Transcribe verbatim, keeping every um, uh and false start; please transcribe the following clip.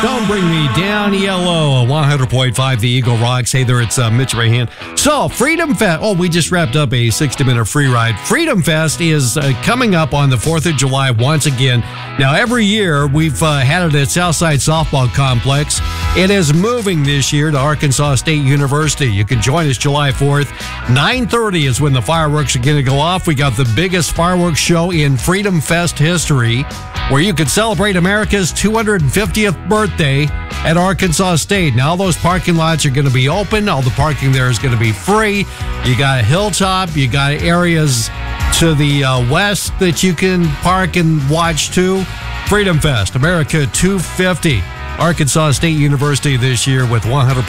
Don't Bring Me Down, Yellow, one hundred point five The Eagle Rocks. Hey there, it's uh, Mitch Rahan. So, Freedom Fest. Oh, we just wrapped up a sixty-minute free ride. Freedom Fest is uh, coming up on the fourth of July once again. Now, every year, we've uh, had it at Southside Softball Complex. It is moving this year to Arkansas State University. You can join us July fourth. nine thirty is when the fireworks are going to go off. We got the biggest fireworks show in Freedom Fest history, where you can celebrate America's two hundred fiftieth birthday at Arkansas State. Now, all those parking lots are going to be open. All the parking there is going to be free. You got a hilltop. You got areas to the uh, west that you can park and watch too. Freedom Fest, America two fifty. Arkansas State University this year with one hundred